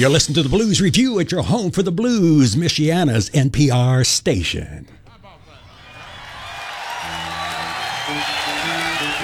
You're listening to the Blues Review at your home for the blues, Michiana's NPR station.